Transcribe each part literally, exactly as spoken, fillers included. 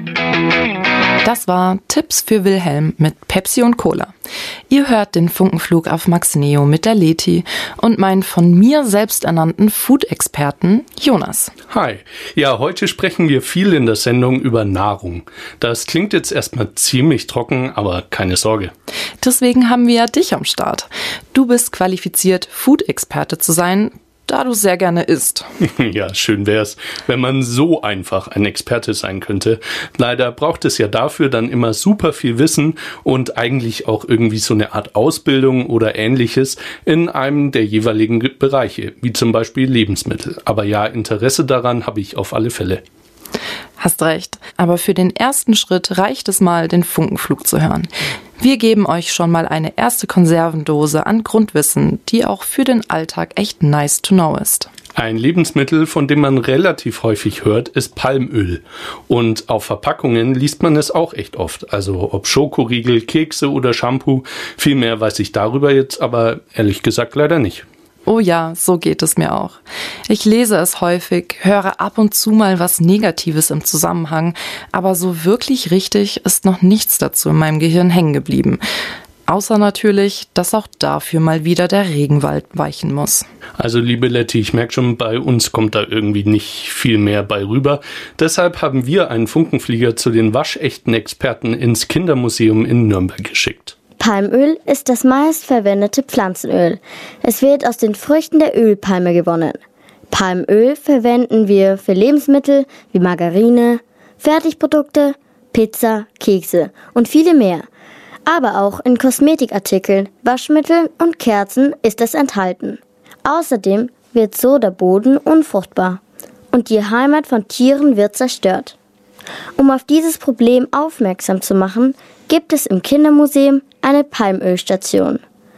Das war Tipps für Wilhelm mit Pepsi und Cola. Ihr hört den Funkenflug auf Max Neo mit der Leti und meinen von mir selbst ernannten Food-Experten Jonas. Hi. Ja, heute sprechen wir viel in der Sendung über Nahrung. Das klingt jetzt erstmal ziemlich trocken, aber keine Sorge. Deswegen haben wir ja dich am Start. Du bist qualifiziert, Food-Experte zu sein, da du sehr gerne isst. Ja, schön wär's, wenn man so einfach ein Experte sein könnte. Leider braucht es ja dafür dann immer super viel Wissen und eigentlich auch irgendwie so eine Art Ausbildung oder Ähnliches in einem der jeweiligen Bereiche, wie zum Beispiel Lebensmittel. Aber ja, Interesse daran habe ich auf alle Fälle. Hast recht, aber für den ersten Schritt reicht es mal, den Funkenflug zu hören. Wir geben euch schon mal eine erste Konservendose an Grundwissen, die auch für den Alltag echt nice to know ist. Ein Lebensmittel, von dem man relativ häufig hört, ist Palmöl. Und auf Verpackungen liest man es auch echt oft. Also ob Schokoriegel, Kekse oder Shampoo. Viel mehr weiß ich darüber jetzt aber ehrlich gesagt leider nicht. Oh ja, so geht es mir auch. Ich lese es häufig, höre ab und zu mal was Negatives im Zusammenhang, aber so wirklich richtig ist noch nichts dazu in meinem Gehirn hängen geblieben. Außer natürlich, dass auch dafür mal wieder der Regenwald weichen muss. Also liebe Letty, ich merke schon, bei uns kommt da irgendwie nicht viel mehr bei rüber. Deshalb haben wir einen Funkenflieger zu den waschechten Experten ins Kindermuseum in Nürnberg geschickt. Palmöl ist das meistverwendete Pflanzenöl. Es wird aus den Früchten der Ölpalme gewonnen. Palmöl verwenden wir für Lebensmittel wie Margarine, Fertigprodukte, Pizza, Kekse und viele mehr. Aber auch in Kosmetikartikeln, Waschmitteln und Kerzen ist es enthalten. Außerdem wird so der Boden unfruchtbar und die Heimat von Tieren wird zerstört. Um auf dieses Problem aufmerksam zu machen, gibt es im Kindermuseum eine Palmölstation.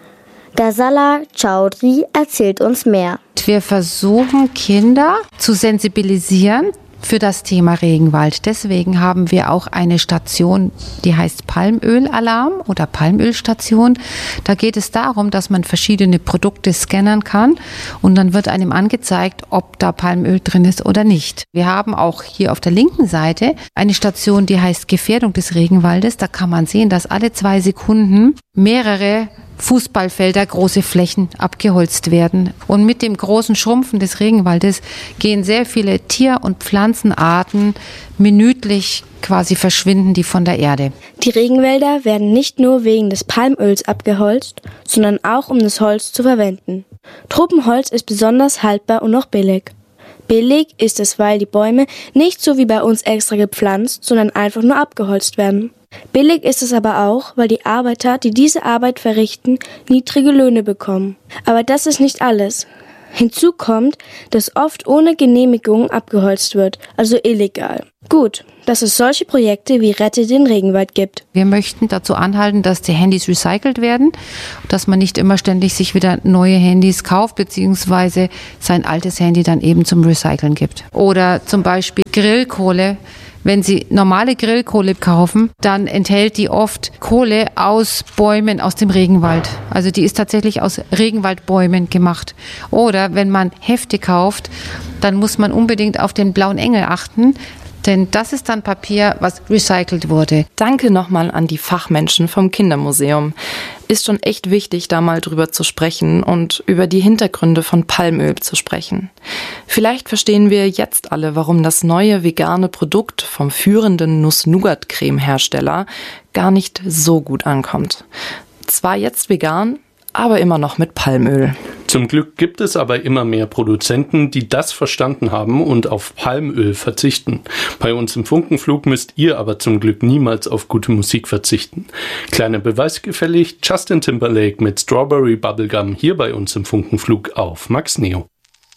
Ghazala Chaudhry erzählt uns mehr. Wir versuchen, Kinder zu sensibilisieren für das Thema Regenwald. Deswegen haben wir auch eine Station, die heißt Palmölalarm oder Palmölstation. Da geht es darum, dass man verschiedene Produkte scannen kann und dann wird einem angezeigt, ob da Palmöl drin ist oder nicht. Wir haben auch hier auf der linken Seite eine Station, die heißt Gefährdung des Regenwaldes. Da kann man sehen, dass alle zwei Sekunden mehrere Fußballfelder, große Flächen abgeholzt werden. Und mit dem großen Schrumpfen des Regenwaldes gehen sehr viele Tier- und Pflanzenarten minütlich quasi verschwinden, die von der Erde. Die Regenwälder werden nicht nur wegen des Palmöls abgeholzt, sondern auch um das Holz zu verwenden. Tropenholz ist besonders haltbar und auch billig. Billig ist es, weil die Bäume nicht so wie bei uns extra gepflanzt, sondern einfach nur abgeholzt werden. Billig ist es aber auch, weil die Arbeiter, die diese Arbeit verrichten, niedrige Löhne bekommen. Aber das ist nicht alles. Hinzu kommt, dass oft ohne Genehmigung abgeholzt wird, also illegal. Gut, dass es solche Projekte wie Rette den Regenwald gibt. Wir möchten dazu anhalten, dass die Handys recycelt werden, dass man nicht immer ständig sich wieder neue Handys kauft, beziehungsweise sein altes Handy dann eben zum Recyceln gibt. Oder zum Beispiel Grillkohle. Wenn Sie normale Grillkohle kaufen, dann enthält die oft Kohle aus Bäumen aus dem Regenwald. Also die ist tatsächlich aus Regenwaldbäumen gemacht. Oder wenn man Hefte kauft, dann muss man unbedingt auf den blauen Engel achten. Denn das ist dann Papier, was recycelt wurde. Danke nochmal an die Fachmenschen vom Kindermuseum. Ist schon echt wichtig, da mal drüber zu sprechen und über die Hintergründe von Palmöl zu sprechen. Vielleicht verstehen wir jetzt alle, warum das neue vegane Produkt vom führenden Nuss-Nougat-Creme-Hersteller gar nicht so gut ankommt. Zwar jetzt vegan, aber immer noch mit Palmöl. Zum Glück gibt es aber immer mehr Produzenten, die das verstanden haben und auf Palmöl verzichten. Bei uns im Funkenflug müsst ihr aber zum Glück niemals auf gute Musik verzichten. Kleiner Beweis gefällig, Justin Timberlake mit Strawberry Bubblegum hier bei uns im Funkenflug auf Max Neo.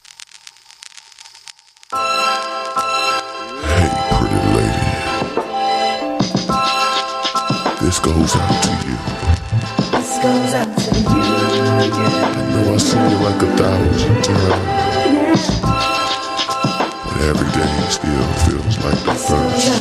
Hey pretty lady, this goes out to you. This goes out to you. I know I see you like a thousand times, but every day still feels like the first.